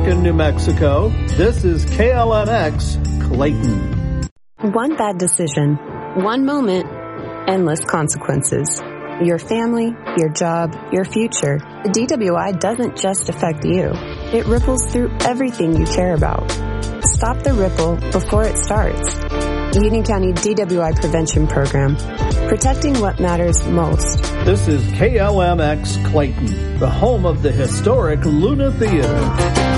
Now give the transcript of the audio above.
Lincoln, New Mexico. This is KLNX Clayton. One bad decision, one moment, endless consequences. Your family, your job, your future. The DWI doesn't just affect you. It ripples through everything you care about. Stop the ripple before it starts. Union County DWI Prevention Program. Protecting what matters most. This is KLMX Clayton, the home of the historic Luna Theater.